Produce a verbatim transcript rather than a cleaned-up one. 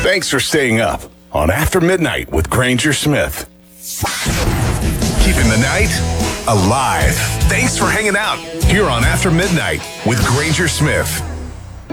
Thanks for staying up on After Midnight with Granger Smith. Keeping the night alive. Thanks for hanging out here on After Midnight with Granger Smith.